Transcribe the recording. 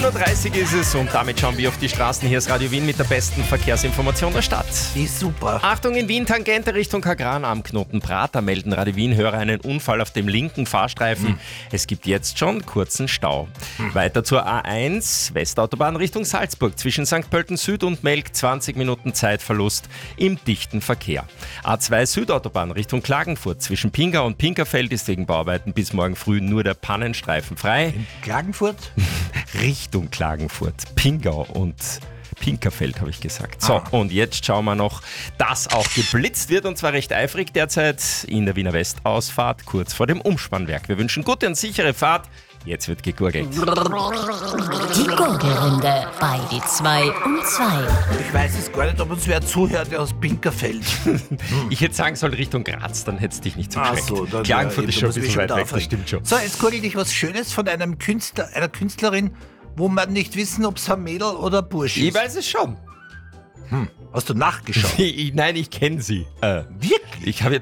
7.30 Uhr ist es und damit schauen wir auf die Straßen. Hier ist Radio Wien mit der besten Verkehrsinformation der Stadt. Ist super. Achtung, in Wien Tangente Richtung Kagran am Knoten Prater melden Radio Wien-Hörer einen Unfall auf dem linken Fahrstreifen. Es gibt jetzt schon kurzen Stau. Weiter zur A1, Westautobahn Richtung Salzburg. Zwischen St. Pölten Süd und Melk 20 Minuten Zeitverlust im dichten Verkehr. A2 Südautobahn Richtung Klagenfurt. Zwischen Pingau und Pinkerfeld ist wegen Bauarbeiten bis morgen früh nur der Pannenstreifen frei. Klagenfurt? Richtung Klagenfurt, Pingau und Pinkerfeld, habe ich gesagt. So, und jetzt schauen wir noch, dass auch geblitzt wird und zwar recht eifrig derzeit in der Wiener Westausfahrt, kurz vor dem Umspannwerk. Wir wünschen gute und sichere Fahrt. Jetzt wird gegurgelt. Die Gurgelrunde bei die 2 um 2. Ich weiß jetzt gar nicht, ob uns wer zuhört, der aus Pinkerfeld. Ich hätte sagen sollen Richtung Graz, dann hätte es dich nicht so Ach schreckt. so, dann, Klagenfurt ist schon ein da muss bisschen ich weit weg, aufregen. das stimmt schon. So, jetzt gurgel ich was Schönes von einem Künstler, einer Künstlerin, wo man nicht wissen, ob es ein Mädel oder ein Bursch Ich ist. weiß es schon. Hast du nachgeschaut? Nein, ich kenne sie. Wirklich? Ich habe jetzt